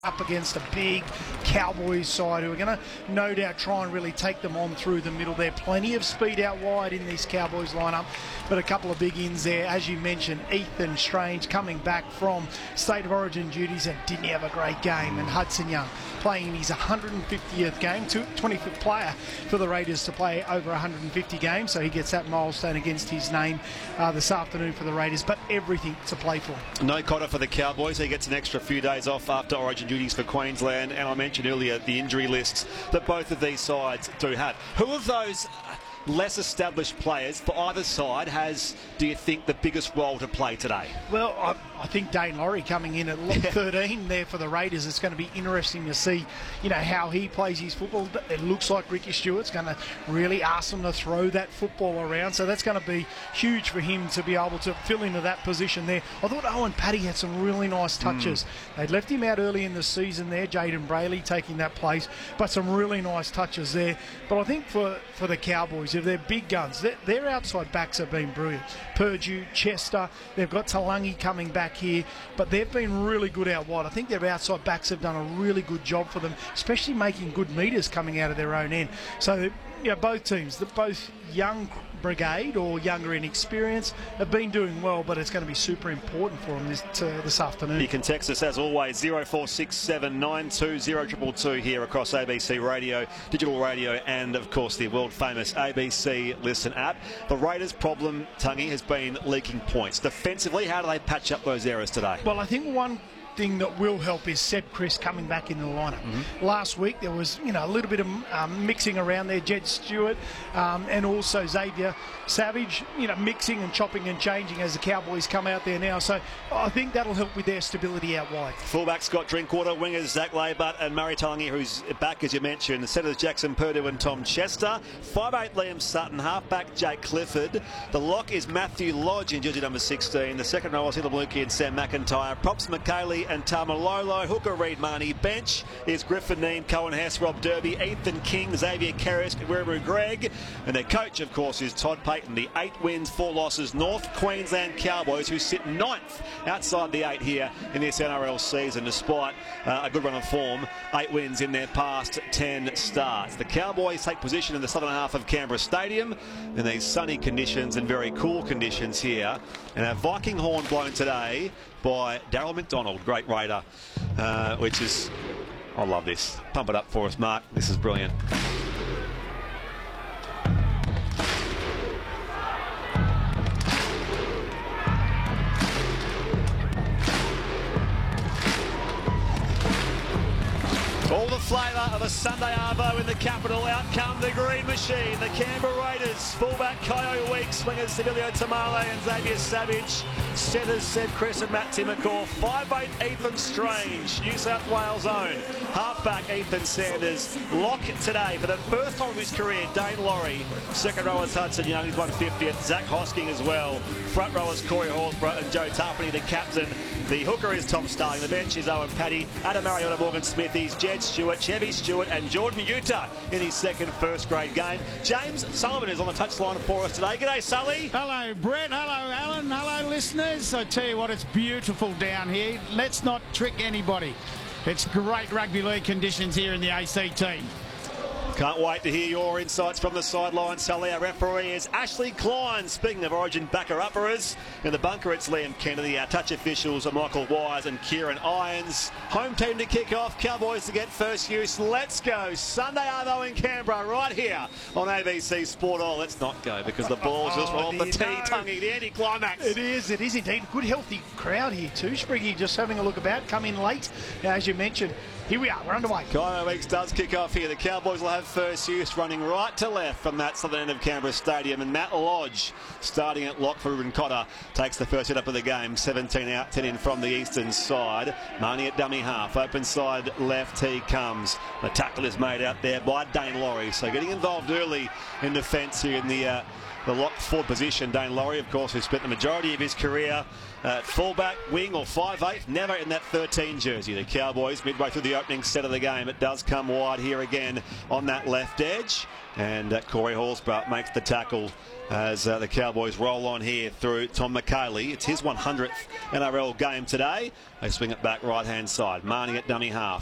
up against a big Cowboys side who are going to no doubt try and really take them on through the middle there. Plenty of speed out wide in this Cowboys lineup, but a couple of big ins there. As you mentioned, Ethan Strange coming back from State of Origin duties and didn't have a great game, and Hudson Young playing in his 150th game, 25th player for the Raiders to play over 150 games, so he gets that milestone against his name this afternoon for the Raiders, but everything to play for. No Cotter for the Cowboys. He gets an extra few days off after Origin duties for Queensland, and I mentioned earlier the injury lists that both of these sides do have. Who of those less established players for either side do you think, the biggest role to play today? Well, I think Dane Laurie coming in at 13 there for the Raiders. It's going to be interesting to see, how he plays his football. It looks like Ricky Stewart's going to really ask him to throw that football around, so that's going to be huge for him to be able to fill into that position there. I thought Owen Paddy had some really nice touches. They'd left him out early in the season there, Jaden Brayley taking that place, but some really nice touches there. But I think for the Cowboys, if they're big guns, their outside backs have been brilliant. Purdue, Chester, they've got Talangi coming back here, but they've been really good out wide. I think their outside backs have done a really good job for them, especially making good metres coming out of their own end. So, both teams, both young brigade or younger in experience, have been doing well, but it's going to be super important for them this afternoon. You can text us as always 0467 920 222 here across ABC Radio, digital radio, and of course the world famous ABC Listen app. The Raiders' problem, Tungy, has been leaking points. Defensively, how do they patch up those errors today? Well, I think one thing that will help is Seb Chris coming back into the lineup. Last week there was a little bit of mixing around there, Jed Stewart and also Xavier Savage, mixing and chopping and changing as the Cowboys come out there now, so I think that'll help with their stability out wide. Fullback Scott Drinkwater, wingers Zach Laybutt and Murray Talangi, who's back as you mentioned, centres Jackson Purdue and Tom Chester, 5'8" Liam Sutton, halfback Jake Clifford, the lock is Matthew Lodge in jersey number 16, the second row is Hila Bluki and Sam McIntyre, props McKaylee and Tamalolo, hooker Reid Marnie, bench is Griffin Neem, Cohen Hess, Rob Derby, Ethan King, Xavier Karras, Weremu Greg, and their coach of course is Todd Payton. The 8 wins, 4 losses North Queensland Cowboys, who sit 9th outside the 8 here in this NRL season despite a good run of form, 8 wins in their past 10 starts. The Cowboys take position in the southern half of Canberra Stadium in these sunny conditions and very cool conditions here, and our Viking horn blown today by Daryl McDonald, great Raider, which is, I love this. Pump it up for us, Mark. This is brilliant. All the flavour of a Sunday arvo in the capital. Out come the Green Machine, the Canberra Raiders. Fullback Kyo Weeks, wingers Sibilio Tamale and Xavier Savage. Centres Seb Chris and Matt Timmacore. 5'8" Ethan Strange, New South Wales own. Halfback Ethan Sanders. Lock today for the first time of his career, Dane Laurie. Second row is Hudson Young, he's 150th. Zach Hosking as well. Front rowers Corey Horsburgh and Joe Tarpany, the captain. The hooker is Tom Starling. The bench is Owen Paddy, Adam Mariota, Morgan Smithies, Jed Stewart, Chevy Stewart and Jordan Utah in his second first grade game. James Sullivan is on the touchline for us today. G'day, Sully. Hello, Brett. Hello, Alan. Hello, listeners. I tell you what, it's beautiful down here. Let's not trick anybody. It's great rugby league conditions here in the ACT. Can't wait to hear your insights from the sideline, Sully. Our referee is Ashley Klein. Speaking of Origin backer-uppers, in the bunker it's Liam Kennedy. Our touch officials are Michael Wise and Kieran Irons. Home team to kick off, Cowboys to get first use. Let's go. Sunday arvo in Canberra right here on ABC Sport. Oh, let's not go because the ball's just off the tee, Tungy, the anti-climax. It is indeed. Good healthy crowd here too. Spriggy just having a look about, come in late. Now, as you mentioned, here we are, we're underway. Kyo Weeks does kick off here. The Cowboys will have first use, running right to left from that southern end of Canberra Stadium. And Matt Lodge, starting at lock for Ruben Cotter, takes the first hit up of the game. 17 out, 10 in from the eastern side. Marnie at dummy half. Open side left, he comes. The tackle is made out there by Dane Laurie. So getting involved early in defence here in the lock forward position. Dane Laurie, of course, who spent the majority of his career fullback, wing or 5'8", never in that 13 jersey. The Cowboys midway through the opening set of the game. It does come wide here again on that left edge. And Corey Horsburgh makes the tackle as the Cowboys roll on here through Tom McKaylee. It's his 100th NRL game today. They swing it back right-hand side. Marnie at dummy half.